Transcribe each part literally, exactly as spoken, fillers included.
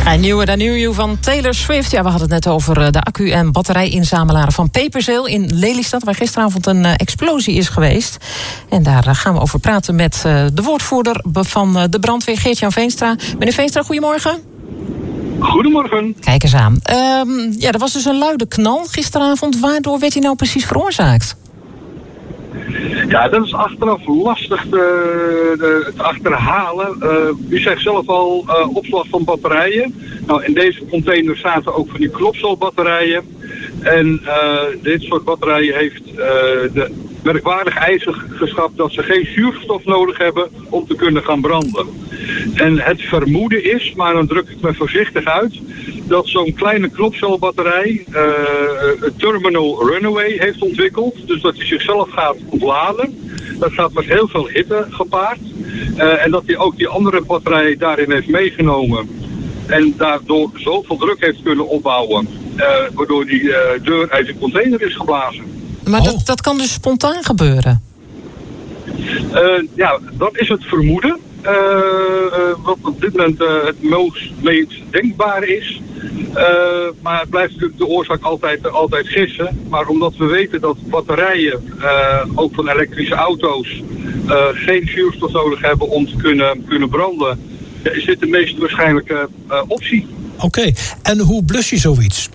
Een nieuwe dan nieuw van Taylor Swift. Ja, we hadden het net over de accu- en batterijinzamelaren van Peperzeel in Lelystad, waar gisteravond een uh, explosie is geweest. En daar uh, gaan we over praten met uh, de woordvoerder van uh, de brandweer, Geert-Jan Veenstra. Meneer Veenstra, goedemorgen. Goedemorgen. Kijk eens aan. Um, ja, er was dus een luide knal gisteravond. Waardoor werd hij nou precies veroorzaakt? Ja, dat is achteraf lastig te, de, te achterhalen. Uh, u zegt zelf al uh, opslag van batterijen. Nou, in deze container zaten ook van die klopselbatterijen. En uh, dit soort batterijen heeft uh, de merkwaardige eigenschap dat ze geen zuurstof nodig hebben om te kunnen gaan branden. En het vermoeden is, maar dan druk ik me voorzichtig uit, dat zo'n kleine klopcelbatterij uh, een terminal runaway heeft ontwikkeld. Dus dat hij zichzelf gaat ontladen. Dat gaat met heel veel hitte gepaard. Uh, en dat hij ook die andere batterij daarin heeft meegenomen. En daardoor zoveel druk heeft kunnen opbouwen. Uh, waardoor die uh, deur uit de container is geblazen. Maar oh. dat, dat kan dus spontaan gebeuren? Uh, ja, dat is het vermoeden. Uh, uh, wat op dit moment uh, het meest, meest denkbaar is. Uh, maar het blijft natuurlijk de oorzaak altijd, altijd gissen. Maar omdat we weten dat batterijen, uh, ook van elektrische auto's, uh, geen zuurstof nodig hebben om te kunnen, kunnen branden, is dit de meest waarschijnlijke uh, optie. Oké, okay. En hoe blus je zoiets?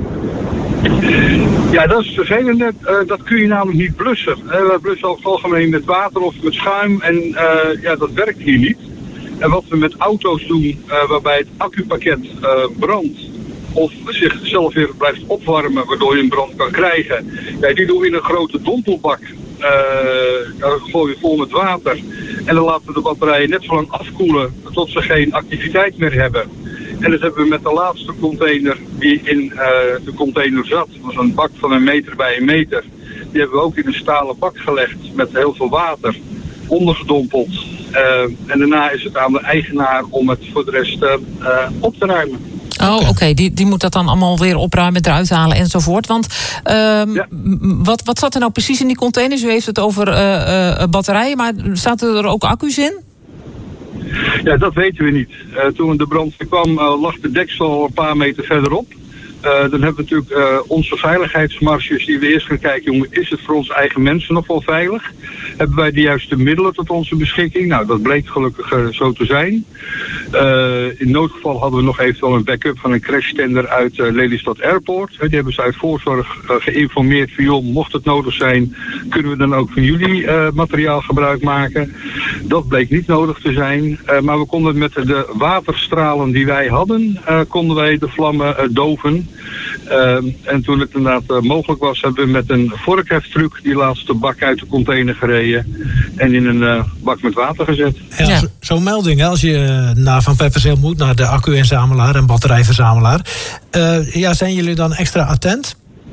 Ja, dat is vervelend. Uh, dat kun je namelijk niet blussen. Uh, we blussen over het algemeen met water of met schuim. En uh, ja, dat werkt hier niet. En wat we met auto's doen, uh, waarbij het accupakket uh, brandt of zichzelf weer blijft opwarmen, waardoor je een brand kan krijgen. Ja, die doen we in een grote dompelbak. Uh, daar gooien we vol met water. En dan laten we de batterijen net zo lang afkoelen tot ze geen activiteit meer hebben. En dat hebben we met de laatste container die in uh, de container zat. Dat was een bak van een meter bij een meter. Die hebben we ook in een stalen bak gelegd met heel veel water. Ondergedompeld. Uh, en daarna is het aan de eigenaar om het voor de rest uh, uh, op te ruimen. Oh, oké. Okay. Die, die moet dat dan allemaal weer opruimen, eruit halen enzovoort. Want um, ja. wat, wat zat er nou precies in die containers? U heeft het over uh, uh, batterijen, maar zaten er ook accu's in? Ja, dat weten we niet. Uh, toen de brand kwam, uh, lag de deksel een paar meter verderop. Uh, dan hebben we natuurlijk uh, onze veiligheidsmarges die we eerst gaan kijken, jongen, is het voor onze eigen mensen nog wel veilig? Hebben wij de juiste middelen tot onze beschikking? Nou, dat bleek gelukkig uh, zo te zijn. Uh, in noodgeval hadden we nog eventueel een backup van een crashtender uit uh, Lelystad Airport. Uh, die hebben ze uit voorzorg uh, geïnformeerd van, joh, mocht het nodig zijn, kunnen we dan ook van jullie uh, materiaal gebruik maken. Dat bleek niet nodig te zijn. Uh, maar we konden met de waterstralen die wij hadden, uh, konden wij de vlammen uh, doven. Uh, en toen het inderdaad uh, mogelijk was, hebben we met een vorkheftruck die laatste bak uit de container gereden en in een uh, bak met water gezet. Ja, ja. Zo'n melding, hè, als je uh, naar Van Peperzeel moet, naar de accu-inzamelaar en batterijverzamelaar. Uh, ja, zijn jullie dan extra attent?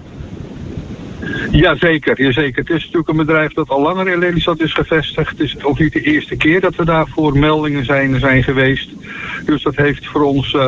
Jazeker, jazeker. Het is natuurlijk een bedrijf dat al langer in Lelystad is gevestigd. Het is ook niet de eerste keer dat we daarvoor meldingen zijn, zijn geweest. Dus dat heeft voor ons uh,